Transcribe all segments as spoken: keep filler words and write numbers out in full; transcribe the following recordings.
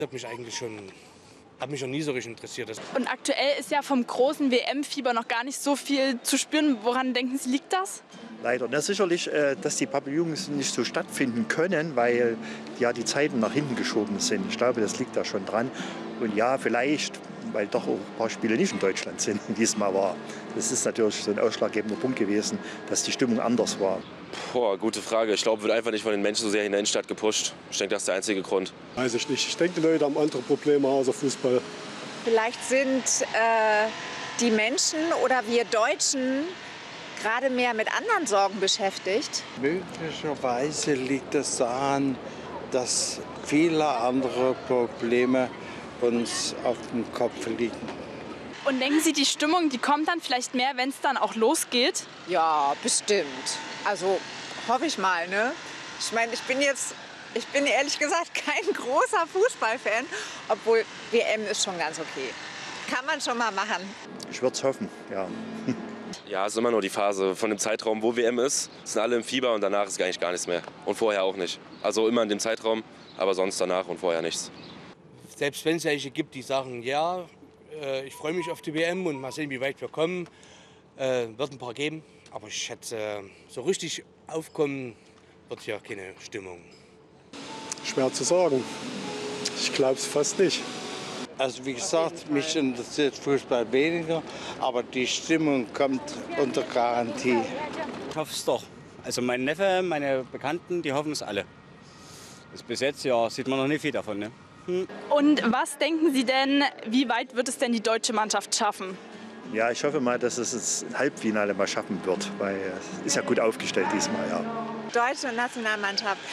Das hat mich eigentlich schon, hat mich schon nie so richtig interessiert. Und aktuell ist ja vom großen W M-Fieber noch gar nicht so viel zu spüren. Woran denken Sie, liegt das? Leider. Na, sicherlich, dass die Pavillons nicht so stattfinden können, weil ja, die Zeiten nach hinten geschoben sind. Ich glaube, das liegt da schon dran. Und ja, vielleicht, weil doch auch ein paar Spiele nicht in Deutschland sind, wie es mal war. Das ist natürlich so ein ausschlaggebender Punkt gewesen, dass die Stimmung anders war. Boah, gute Frage. Ich glaube, wird einfach nicht von den Menschen so sehr in der Innenstadt gepusht. Ich denke, das ist der einzige Grund. Weiß ich nicht. Ich denke, die Leute haben andere Probleme außer Fußball. Vielleicht sind äh, die Menschen oder wir Deutschen gerade mehr mit anderen Sorgen beschäftigt. Möglicherweise liegt es daran, dass viele andere Probleme uns auf dem Kopf liegen. Und denken Sie, die Stimmung, die kommt dann vielleicht mehr, wenn es dann auch losgeht? Ja, bestimmt. Also hoffe ich mal, ne? Ich meine, ich bin jetzt, ich bin ehrlich gesagt kein großer Fußballfan, obwohl W M ist schon ganz okay. Kann man schon mal machen. Ich würde es hoffen, ja. Ja, es ist immer nur die Phase von dem Zeitraum, wo W M ist. Sind alle im Fieber und danach ist eigentlich gar nichts mehr. Und vorher auch nicht. Also immer in dem Zeitraum, aber sonst danach und vorher nichts. Selbst wenn es welche gibt, die sagen, ja, äh, ich freue mich auf die W M und mal sehen, wie weit wir kommen, äh, wird ein paar geben. Aber ich schätze, äh, so richtig aufkommen wird ja keine Stimmung. Schwer zu sagen. Ich glaube es fast nicht. Also wie gesagt, mich interessiert Fußball weniger, aber die Stimmung kommt unter Garantie. Ich hoffe es doch. Also mein Neffe, meine Bekannten, die hoffen es alle. Das bis jetzt ja, sieht man noch nicht viel davon. Ne? Hm. Und was denken Sie denn, wie weit wird es denn die deutsche Mannschaft schaffen? Ja, ich hoffe mal, dass es das Halbfinale mal schaffen wird, weil es ist ja gut aufgestellt diesmal. Ja. Deutsche Nationalmannschaft,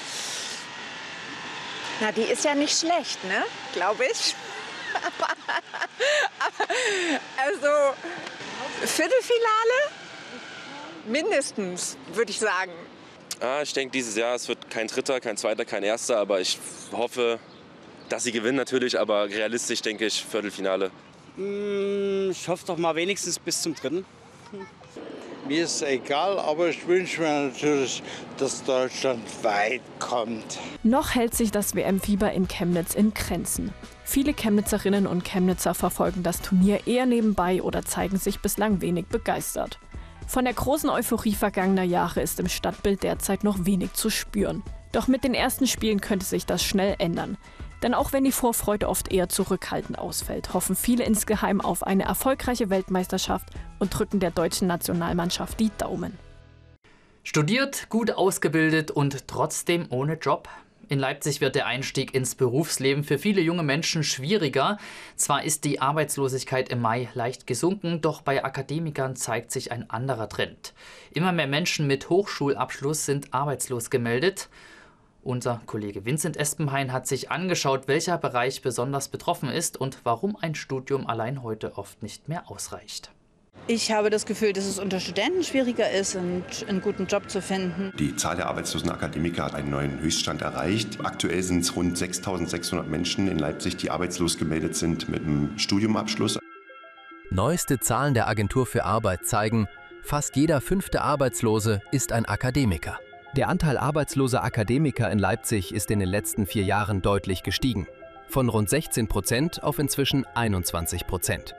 na, die ist ja nicht schlecht, ne? Glaube ich. aber, aber, also Viertelfinale mindestens, würde ich sagen. Ah, ich denke, dieses Jahr es wird kein Dritter, kein Zweiter, kein Erster, aber ich hoffe, dass sie gewinnen natürlich, aber realistisch denke ich Viertelfinale. Ich hoffe doch mal wenigstens bis zum Dritten. Mir ist egal, aber ich wünsche mir natürlich, dass Deutschland weit kommt. Noch hält sich das W M-Fieber in Chemnitz in Grenzen. Viele Chemnitzerinnen und Chemnitzer verfolgen das Turnier eher nebenbei oder zeigen sich bislang wenig begeistert. Von der großen Euphorie vergangener Jahre ist im Stadtbild derzeit noch wenig zu spüren. Doch mit den ersten Spielen könnte sich das schnell ändern. Denn auch wenn die Vorfreude oft eher zurückhaltend ausfällt, hoffen viele insgeheim auf eine erfolgreiche Weltmeisterschaft und drücken der deutschen Nationalmannschaft die Daumen. Studiert, gut ausgebildet und trotzdem ohne Job? In Leipzig wird der Einstieg ins Berufsleben für viele junge Menschen schwieriger. Zwar ist die Arbeitslosigkeit im Mai leicht gesunken, doch bei Akademikern zeigt sich ein anderer Trend. Immer mehr Menschen mit Hochschulabschluss sind arbeitslos gemeldet. Unser Kollege Vincent Espenhain hat sich angeschaut, welcher Bereich besonders betroffen ist und warum ein Studium allein heute oft nicht mehr ausreicht. Ich habe das Gefühl, dass es unter Studenten schwieriger ist, einen guten Job zu finden. Die Zahl der arbeitslosen Akademiker hat einen neuen Höchststand erreicht. Aktuell sind es rund sechstausendsechshundert Menschen in Leipzig, die arbeitslos gemeldet sind mit einem Studiumabschluss. Neueste Zahlen der Agentur für Arbeit zeigen, fast jeder fünfte Arbeitslose ist ein Akademiker. Der Anteil arbeitsloser Akademiker in Leipzig ist in den letzten vier Jahren deutlich gestiegen. Von rund sechzehn Prozent auf inzwischen einundzwanzig Prozent.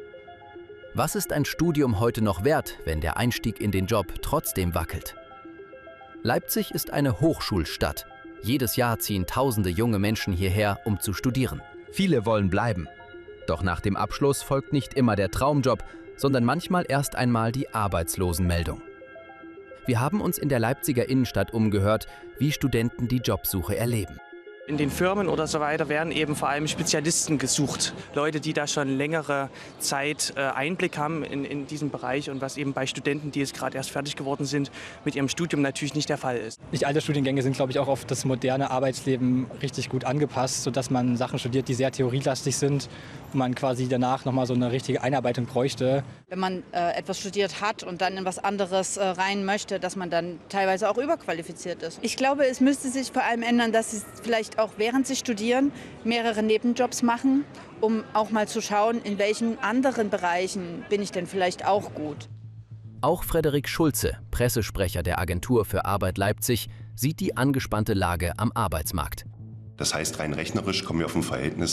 Was ist ein Studium heute noch wert, wenn der Einstieg in den Job trotzdem wackelt? Leipzig ist eine Hochschulstadt. Jedes Jahr ziehen tausende junge Menschen hierher, um zu studieren. Viele wollen bleiben. Doch nach dem Abschluss folgt nicht immer der Traumjob, sondern manchmal erst einmal die Arbeitslosenmeldung. Wir haben uns in der Leipziger Innenstadt umgehört, wie Studenten die Jobsuche erleben. In den Firmen oder so weiter werden eben vor allem Spezialisten gesucht. Leute, die da schon längere Zeit äh, Einblick haben in, in diesem Bereich und was eben bei Studenten, die jetzt gerade erst fertig geworden sind, mit ihrem Studium natürlich nicht der Fall ist. Nicht alle Studiengänge sind, glaube ich, auch auf das moderne Arbeitsleben richtig gut angepasst, sodass man Sachen studiert, die sehr theorielastig sind und man quasi danach nochmal so eine richtige Einarbeitung bräuchte. Wenn man äh, etwas studiert hat und dann in was anderes äh, rein möchte, dass man dann teilweise auch überqualifiziert ist. Ich glaube, es müsste sich vor allem ändern, dass es vielleicht auch während sie studieren mehrere Nebenjobs machen, um auch mal zu schauen, in welchen anderen Bereichen bin ich denn vielleicht auch gut. Auch Frederik Schulze, Pressesprecher der Agentur für Arbeit Leipzig, sieht die angespannte Lage am Arbeitsmarkt. Das heißt, rein rechnerisch kommen wir auf ein Verhältnis